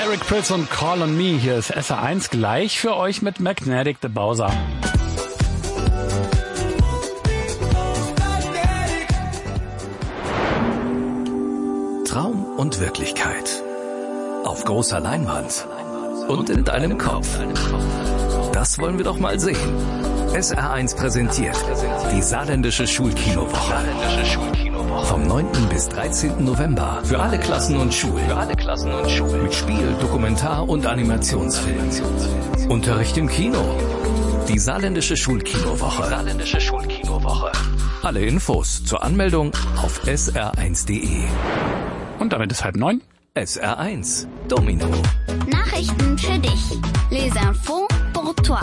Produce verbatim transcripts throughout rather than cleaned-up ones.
Derek Prince und Call on Me. Hier ist S R eins gleich für euch mit Magnetic the Bowser. Traum und Wirklichkeit. Auf großer Leinwand und in deinem Kopf. Das wollen wir doch mal sehen. S R eins präsentiert die Saarländische Schulkinowoche. Vom neunten bis dreizehnten November für alle Klassen und Schulen. Mit Spiel, Dokumentar- und Animationsfilm. Unterricht im Kino. Die Saarländische Schulkinowoche. Saarländische Schulkinowoche. Alle Infos zur Anmeldung auf s r eins punkt d e. Und damit ist halb neun. S R eins Domino. Nachrichten für dich. Les infos pour toi.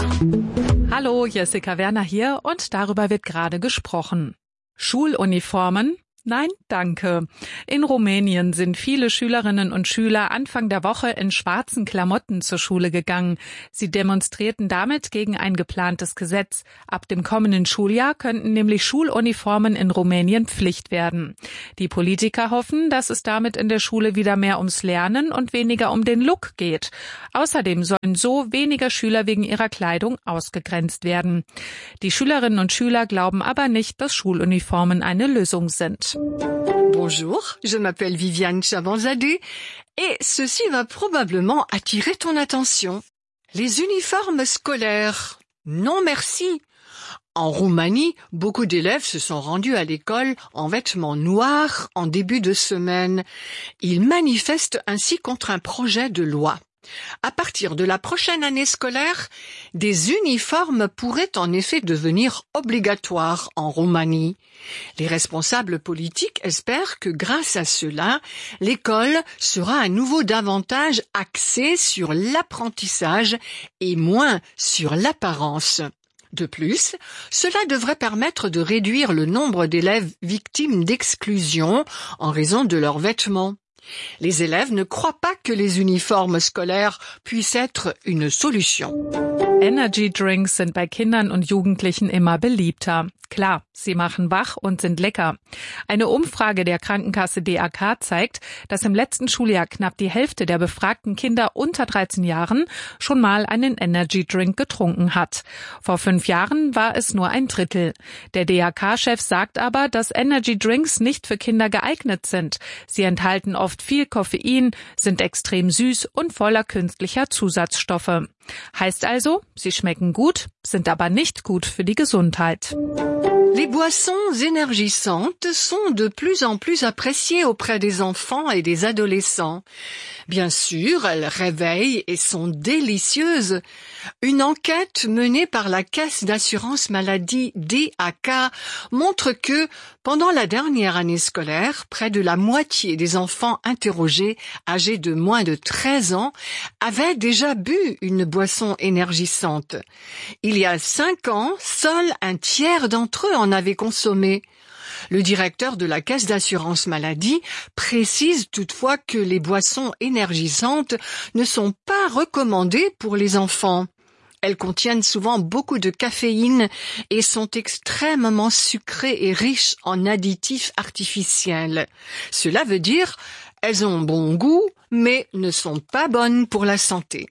Hallo, Jessica Werner hier und darüber wird gerade gesprochen. Schuluniformen? Nein, danke. In Rumänien sind viele Schülerinnen und Schüler Anfang der Woche in schwarzen Klamotten zur Schule gegangen. Sie demonstrierten damit gegen ein geplantes Gesetz. Ab dem kommenden Schuljahr könnten nämlich Schuluniformen in Rumänien Pflicht werden. Die Politiker hoffen, dass es damit in der Schule wieder mehr ums Lernen und weniger um den Look geht. Außerdem sollen so weniger Schüler wegen ihrer Kleidung ausgegrenzt werden. Die Schülerinnen und Schüler glauben aber nicht, dass Schuluniformen eine Lösung sind. Bonjour, je m'appelle Viviane Chabanzadeh et ceci va probablement attirer ton attention. Les uniformes scolaires, non merci. En Roumanie, beaucoup d'élèves se sont rendus à l'école en vêtements noirs en début de semaine. Ils manifestent ainsi contre un projet de loi. À partir de la prochaine année scolaire, des uniformes pourraient en effet devenir obligatoires en Roumanie. Les responsables politiques espèrent que grâce à cela, l'école sera à nouveau davantage axée sur l'apprentissage et moins sur l'apparence. De plus, cela devrait permettre de réduire le nombre d'élèves victimes d'exclusion en raison de leurs vêtements. Les élèves ne croient pas que les uniformes scolaires puissent être une solution. Energy Drinks sind bei Kindern und Jugendlichen immer beliebter. Klar, sie machen wach und sind lecker. Eine Umfrage der Krankenkasse D A K zeigt, dass im letzten Schuljahr knapp die Hälfte der befragten Kinder unter dreizehn Jahren schon mal einen Energy Drink getrunken hat. Vor fünf Jahren war es nur ein Drittel. Der D A K-Chef sagt aber, dass Energy Drinks nicht für Kinder geeignet sind. Sie enthalten oft viel Koffein, sind extrem süß und voller künstlicher Zusatzstoffe. Heißt also, sie schmecken gut, sind aber nicht gut für die Gesundheit. Les boissons énergisantes sont de plus en plus appréciées auprès des enfants et des adolescents. Bien sûr, elles réveillent et sont délicieuses. Une enquête menée par la Caisse d'assurance maladie D A K montre que, pendant la dernière année scolaire, près de la moitié des enfants interrogés âgés de moins de treize ans avaient déjà bu une boisson énergisante. Il y a cinq ans, seul un tiers d'entre eux en avait consommé. Le directeur de la Caisse d'assurance maladie précise toutefois que les boissons énergisantes ne sont pas recommandées pour les enfants. Elles contiennent souvent beaucoup de caféine et sont extrêmement sucrées et riches en additifs artificiels. Cela veut dire elles ont bon goût, mais ne sont pas bonnes pour la santé.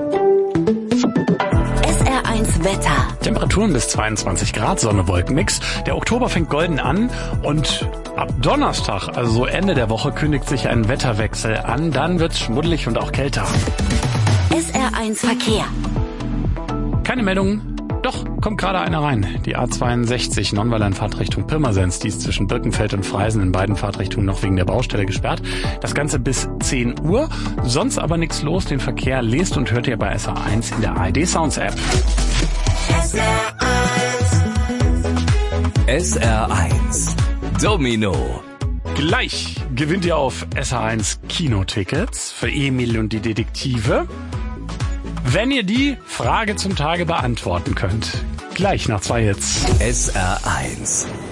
S R eins Wetter. Temperaturen bis zweiundzwanzig Grad, Sonne, Wolkenmix. Der Oktober fängt golden an und ab Donnerstag, also so Ende der Woche, kündigt sich ein Wetterwechsel an. Dann wird's schmuddelig und auch kälter. S R eins Verkehr. Keine Meldung. Doch, kommt gerade einer rein. Die A zweiundsechzig Nonnweiler-Fahrtrichtung Pirmasens, die ist zwischen Birkenfeld und Freisen in beiden Fahrtrichtungen noch wegen der Baustelle gesperrt. Das Ganze bis zehn Uhr. Sonst aber nichts los. Den Verkehr lest und hört ihr bei S R eins in der A R D Sounds App. S R eins. S R eins. Domino. Gleich gewinnt ihr auf S R eins Kinotickets für Emil und die Detektive, wenn ihr die Frage zum Tage beantworten könnt. Gleich nach zwei Hits. S R eins.